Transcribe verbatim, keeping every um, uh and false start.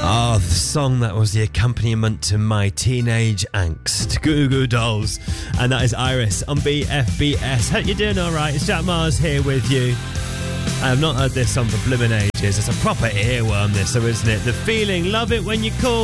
Ah, oh, the song that was the accompaniment to my teenage angst, Goo Goo Dolls, and that is Iris on B F B S. Hope you're doing alright, it's Jack Mars here with you. I have not heard this song for blimmin' ages, it's a proper earworm this, so isn't it? The Feeling, love it when you call.